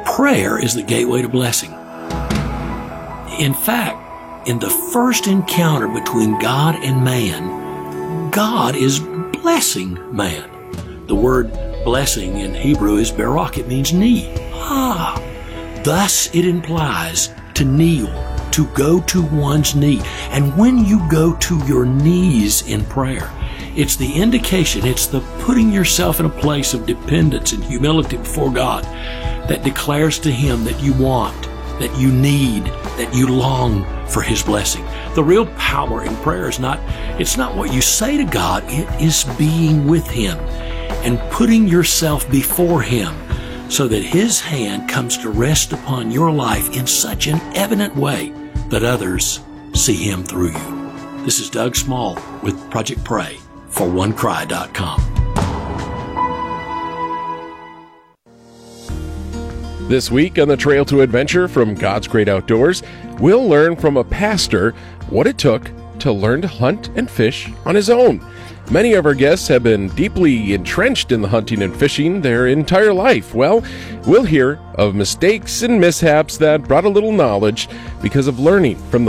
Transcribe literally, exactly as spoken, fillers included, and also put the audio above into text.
prayer is the gateway to blessing. In fact, in the first encounter between God and man, God is blessing man. The word blessing in Hebrew is barak. It means knee. Ah, thus it implies to kneel, to go to one's knee. And when you go to your knees in prayer, it's the indication, it's the putting yourself in a place of dependence and humility before God that declares to Him that you want, that you need, that you long for His blessing. The real power in prayer is not, it's not what you say to God, it is being with Him and putting yourself before Him so that His hand comes to rest upon your life in such an evident way that others see Him through you. This is Doug Small with Project Pray for one cry dot com. This week on the Trail to Adventure from God's Great Outdoors, we'll learn from a pastor what it took to learn to hunt and fish on his own. Many of our guests have been deeply entrenched in the hunting and fishing their entire life. Well, we'll hear of mistakes and mishaps that brought a little knowledge because of learning from the